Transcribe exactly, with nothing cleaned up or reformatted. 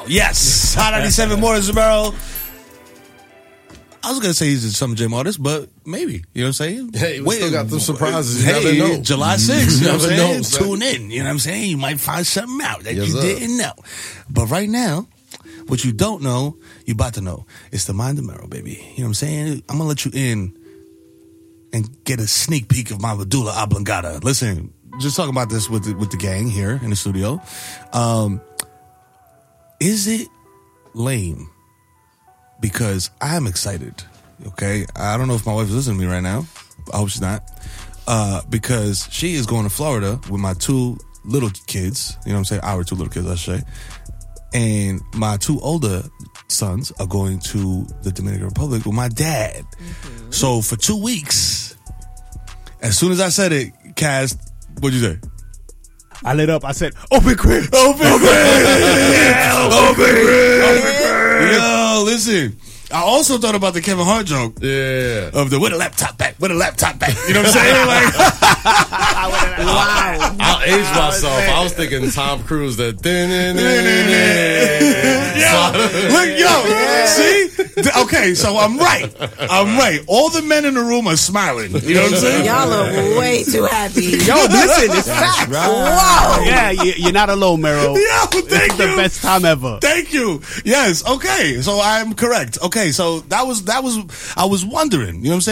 Yes. Hot ninety-seven Morris Romero. I was going to say he's a Summer Jam artist, but maybe. You know what I'm saying? Hey, we Wait, still got some surprises. You hey, never know. July sixth, you know what I'm saying? Know, Tune in. You know what I'm saying? You might find something out that yes, you sir. didn't know. But right now, what you don't know, you about to know. It's the Mind of Mero, baby. You know what I'm saying? I'm going to let you in and get a sneak peek of my medulla oblongata. Listen, just talking about this with the, with the gang here in the studio. Um, is it lame? Because I'm excited, okay? I don't know if my wife is listening to me right now. I hope she's not. Uh, because she is going to Florida with my two little kids. You know what I'm saying? Our two little kids, I should say. And my two older sons are going to the Dominican Republic with my dad. Mm-hmm. So for two weeks, as soon as I said it, Kaz, what'd you say? I lit up. I said, open crib. Open crib. Yeah, open crib. Open crib. Yo, listen. I also thought about the Kevin Hart joke. Yeah. Of the, with a laptop back, with a laptop back. You know what I'm saying? Like, wow. I'll age myself. I was thinking Tom Cruise, that. Yo, look, yo, see? Okay, so I'm right. I'm right. All the men in the room are smiling. You know what I'm saying? Y'all are way too happy. Yo, listen, it's facts. Right. Wow. Yeah, you, you're not alone, Mero. Yo, thank it's you. the best time ever. Thank you. Yes, okay. So I'm correct. Okay, so that was, that was, I was wondering, you know what I'm saying?